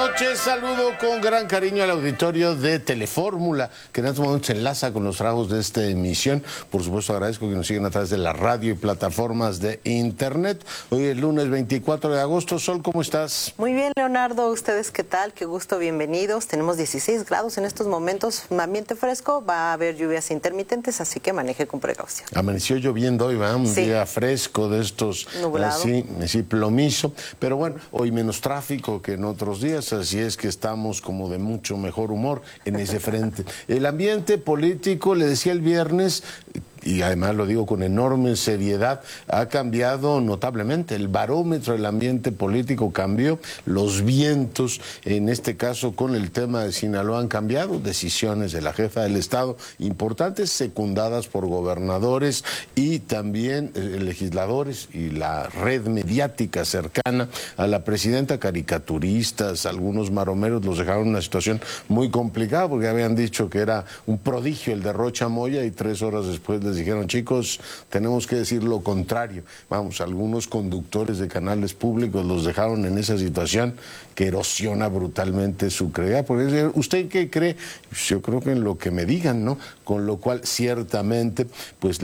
noches, saludo con gran cariño al auditorio de Telefórmula, que en estos momentos se enlaza con los trabajos de esta emisión. Por supuesto, agradezco que nos sigan a través de la radio y plataformas de internet. Hoy es lunes 24 de agosto. Sol, ¿cómo estás? Muy bien, Leonardo. ¿Ustedes qué tal? Qué gusto, bienvenidos. Tenemos 16 grados en estos momentos, ambiente fresco, va a haber lluvias intermitentes, así que maneje con precaución. Amaneció lloviendo hoy, va un día fresco de estos, nublado. Así plomizo, pero bueno, hoy menos tráfico que en otros días, así es que estamos como de mucho mejor humor en ese frente. El ambiente político, le decía el viernes, y además lo digo con enorme seriedad, ha cambiado notablemente. El barómetro del ambiente político cambió, los vientos, en este caso con el tema de Sinaloa, han cambiado. Decisiones de la jefa del Estado importantes, secundadas por gobernadores y también legisladores y la red mediática cercana a la presidenta, caricaturistas, algunos maromeros los dejaron en una situación muy complicada porque habían dicho que era un prodigio el de Rocha Moya y 3 horas después les dijeron, chicos, tenemos que decir lo contrario. Vamos, algunos conductores de canales públicos los dejaron en esa situación que erosiona brutalmente su credibilidad. Porque ¿usted qué cree? Yo creo que en lo que me digan, ¿no? Con lo cual, ciertamente, pues